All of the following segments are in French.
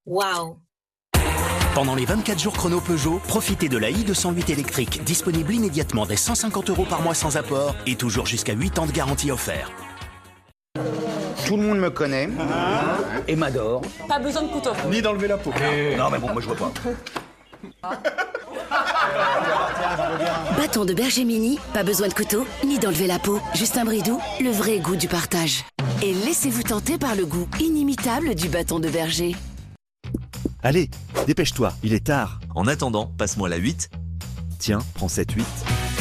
Waouh! Pendant les 24 jours chrono Peugeot, profitez de la i208 électrique, disponible immédiatement dès 150 € par mois sans apport et toujours jusqu'à 8 ans de garantie offerte. Tout le monde me connaît et m'adore. Pas besoin de couteau. Ni d'enlever la peau. Non mais bon, moi je vois pas. Bâton de berger mini, pas besoin de couteau, ni d'enlever la peau. Justin Bridou, le vrai goût du partage. Et laissez-vous tenter par le goût inimitable du bâton de berger. Allez, dépêche-toi, il est tard. En attendant, passe-moi la 8. Tiens, prends cette 8.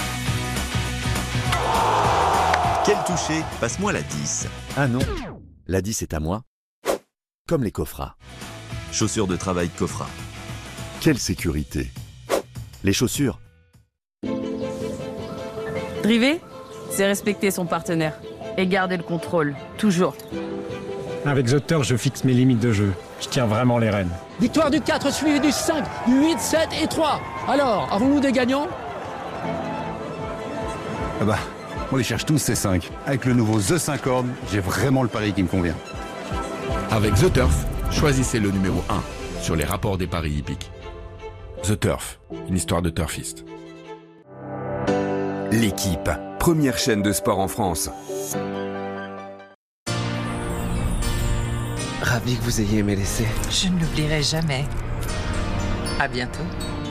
Quel toucher? Passe-moi la 10. Ah non, la 10 est à moi. Comme les coffrats. Chaussures de travail Cofra. Quelle sécurité. Les chaussures. Driver, c'est respecter son partenaire. Et garder le contrôle, toujours. Avec The Turf, je fixe mes limites de jeu. Je tiens vraiment les rênes. Victoire du 4 suivi du 5, du 8, 7 et 3. Alors, avons-nous des gagnants? Ah bah, on les cherche tous ces 5. Avec le nouveau The 5 Horn, j'ai vraiment le pari qui me convient. Avec The Turf, choisissez le numéro 1 sur les rapports des paris hippiques. The Turf, une histoire de turfiste. L'équipe, première chaîne de sport en France. Ravi que vous ayez aimé l'essai. Je ne l'oublierai jamais. À bientôt.